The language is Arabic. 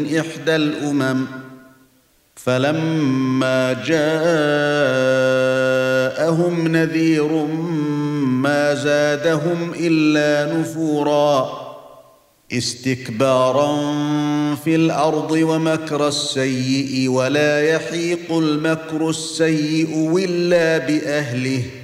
إحدى الأمم فلما جاءهم نذير ما زادهم إلا نفورا استكبارا في الأرض ومكر السيئ ولا يحيق المكر السيئ إلا بأهله